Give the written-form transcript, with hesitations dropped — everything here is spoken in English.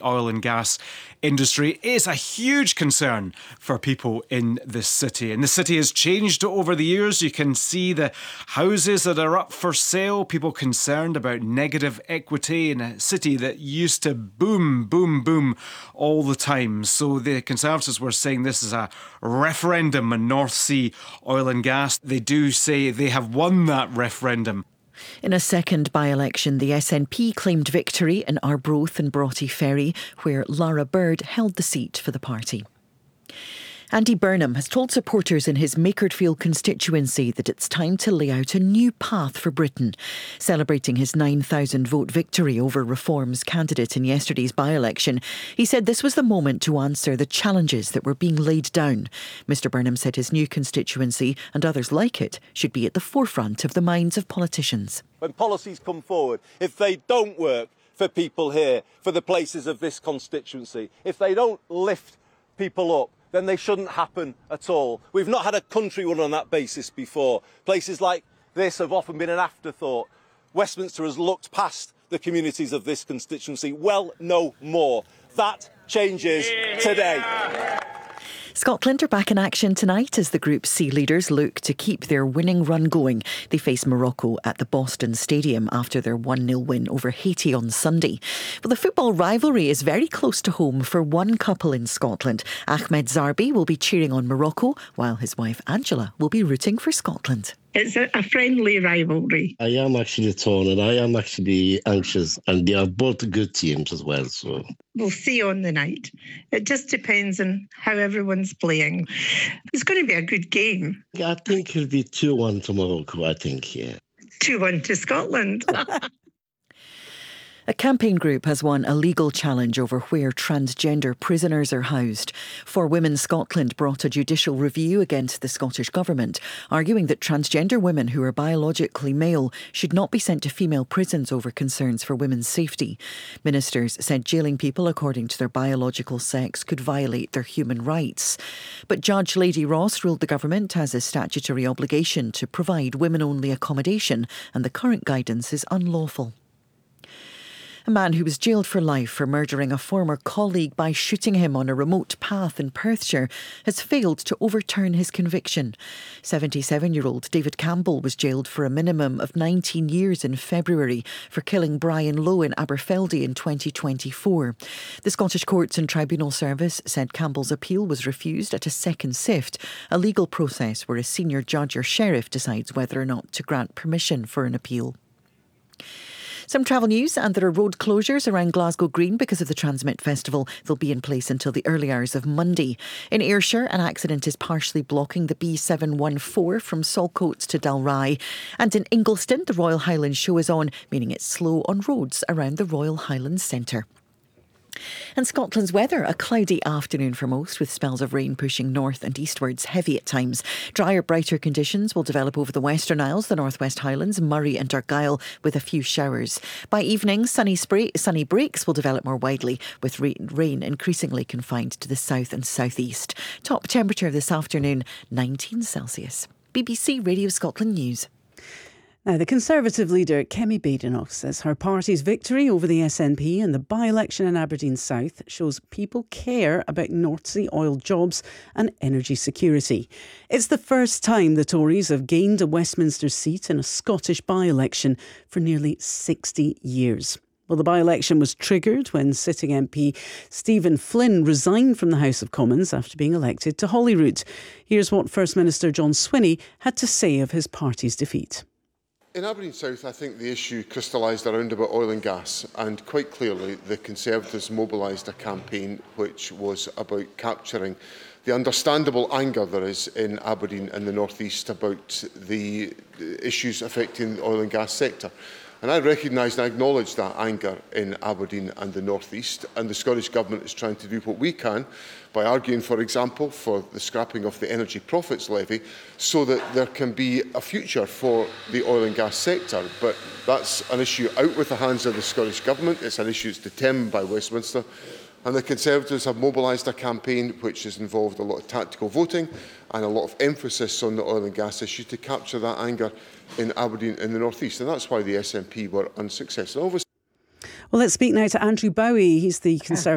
oil and gas industry is a huge concern for people in this city. And the city has changed over the years. You can see the houses that are up for sale, people concerned about negative equity in a city that used to boom, boom, boom all the time. So the Conservatives were saying this is a referendum on North Sea oil and gas. They do say they have won that referendum. In a second by-election, the SNP claimed victory in Arbroath and Broughty Ferry, where Lara Bird held the seat for the party. Andy Burnham has told supporters in his Makerfield constituency that it's time to lay out a new path for Britain. Celebrating his 9,000 vote victory over Reform's candidate in yesterday's by-election, he said this was the moment to answer the challenges that were being laid down. Mr Burnham said his new constituency, and others like it, should be at the forefront of the minds of politicians. When policies come forward, if they don't work for people here, for the places of this constituency, if they don't lift people up, then they shouldn't happen at all. We've not had a country run on that basis before. Places like this have often been an afterthought. Westminster has looked past the communities of this constituency. Well, no more. That changes today. Scotland are back in action tonight as the Group C leaders look to keep their winning run going. They face Morocco at the Boston Stadium after their 1-0 win over Haiti on Sunday. Well, the football rivalry is very close to home for one couple in Scotland. Ahmed Zarbi will be cheering on Morocco, while his wife Angela will be rooting for Scotland. It's a friendly rivalry. I am actually torn and I am actually anxious, and they are both good teams as well. So we'll see on the night. It just depends on how everyone's playing. It's going to be a good game. I think it'll be 2-1 to Morocco, I think, yeah. 2-1 to Scotland. A campaign group has won a legal challenge over where transgender prisoners are housed. For Women Scotland brought a judicial review against the Scottish Government, arguing that transgender women who are biologically male should not be sent to female prisons over concerns for women's safety. Ministers said jailing people according to their biological sex could violate their human rights. But Judge Lady Ross ruled the government has a statutory obligation to provide women-only accommodation, and the current guidance is unlawful. A man who was jailed for life for murdering a former colleague by shooting him on a remote path in Perthshire has failed to overturn his conviction. 77-year-old David Campbell was jailed for a minimum of 19 years in February for killing Brian Lowe in Aberfeldy in 2024. The Scottish Courts and Tribunal Service said Campbell's appeal was refused at a second sift, a legal process where a senior judge or sheriff decides whether or not to grant permission for an appeal. Some travel news, and there are road closures around Glasgow Green because of the Transmit Festival. They'll be in place until the early hours of Monday. In Ayrshire, an accident is partially blocking the B714 from Saltcoats to Dalry. And in Ingliston, the Royal Highlands show is on, meaning it's slow on roads around the Royal Highlands Centre. And Scotland's weather, a cloudy afternoon for most, with spells of rain pushing north and eastwards, heavy at times. Drier, brighter conditions will develop over the Western Isles, the North West Highlands, Moray and Argyll, with a few showers. By evening, sunny breaks will develop more widely, with rain increasingly confined to the south and southeast. Top temperature this afternoon, 19 Celsius. BBC Radio Scotland News. Now, the Conservative leader, Kemi Badenoch, says her party's victory over the SNP in the by-election in Aberdeen South shows people care about North Sea oil jobs and energy security. It's the first time the Tories have gained a Westminster seat in a Scottish by-election for nearly 60 years. Well, the by-election was triggered when sitting MP Stephen Flynn resigned from the House of Commons after being elected to Holyrood. Here's what First Minister John Swinney had to say of his party's defeat. In Aberdeen South, I think the issue crystallised around about oil and gas, and quite clearly the Conservatives mobilised a campaign which was about capturing the understandable anger there is in Aberdeen and the North East about the issues affecting the oil and gas sector. And I recognise and acknowledge that anger in Aberdeen and the North East, and the Scottish Government is trying to do what we can by arguing, for example, for the scrapping of the Energy Profits Levy so that there can be a future for the oil and gas sector. But that's an issue out with the hands of the Scottish Government. It's an issue that's determined by Westminster. And the Conservatives have mobilised a campaign which has involved a lot of tactical voting and a lot of emphasis on the oil and gas issue to capture that anger in Aberdeen and the North East. And that's why the SNP were unsuccessful. Well, let's speak now to Andrew Bowie. He's the Conservative